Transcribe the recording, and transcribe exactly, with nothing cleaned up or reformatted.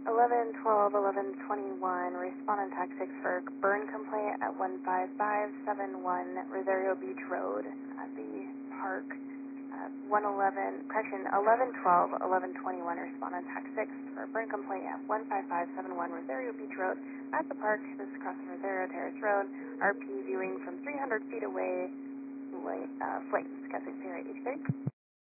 eleven twelve eleven twenty-one, respond on tax six for burn complaint at one five five seven one Rosario Beach Road at the park. Uh, one eleven, correction, eleven twelve eleven twenty-one, respond on tax six for burn complaint at one five five seven one Rosario Beach Road at the park. This is across Rosario Terrace Road. R P viewing from three hundred feet away, uh, flames, casting Sierra eighty-three.